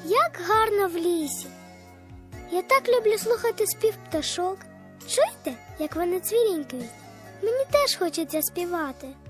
Як гарно в лісі. Я так люблю слухати спів пташок. Чуєте, як вони цвірінькають? Мені теж хочеться співати.